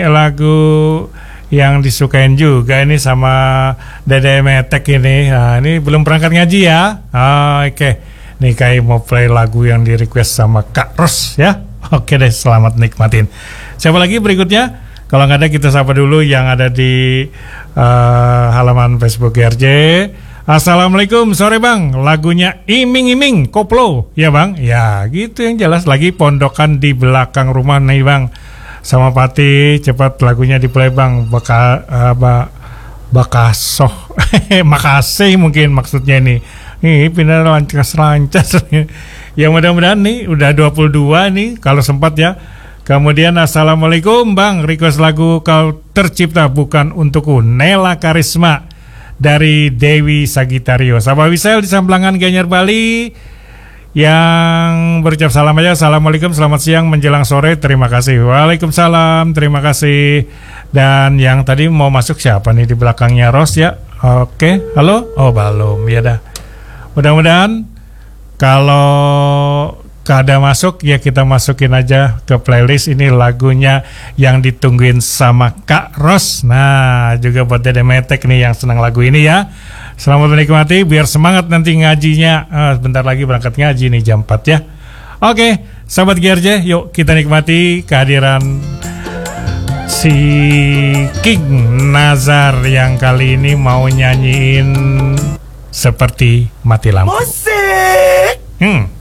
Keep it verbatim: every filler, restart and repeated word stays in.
lagu yang disukain juga ini sama Dede Metek ini. Nah, ini belum berangkat ngaji ya. Oh, oke. Okay. Nih kayak mau play lagu yang di request sama Kak Ros ya. Oke deh, selamat nikmatin. Siapa lagi berikutnya? Kalau nggak ada kita sapa dulu yang ada di uh, halaman Facebook G R J. Assalamualaikum, sore bang. Lagunya iming-iming koplo ya bang. Ya gitu yang jelas, lagi pondokan di belakang rumah nih bang. Sama Pati, cepat lagunya di play bang. Baka uh, ba, Bakasoh Makasih mungkin maksudnya ini. Nih pindah lancas-lancas. Ya mudah-mudahan nih udah dua puluh dua nih kalau sempat ya. Kemudian assalamualaikum bang, request lagu Kau Tercipta Bukan Untukku, Nela Karisma dari Dewi Sagitario. Sahabat Wisel di Samblangan Gianyar Bali yang berucap salam aja. Assalamualaikum, selamat siang menjelang sore, terima kasih. Waalaikumsalam, terima kasih. Dan yang tadi mau masuk siapa nih di belakangnya, Ros ya? Oke, halo? Oh belum, ya dah. Mudah-mudahan kalau kada masuk ya kita masukin aja ke playlist ini lagunya yang ditungguin sama Kak Ros. Nah juga buat Dede Metek nih yang senang lagu ini ya. Selamat menikmati, biar semangat nanti ngajinya. ah, Bentar lagi berangkat ngaji nih jam empat ya. Oke sahabat G R J, yuk kita nikmati kehadiran si King Nazar yang kali ini mau nyanyiin Seperti Mati Lampu. Musik. Hmm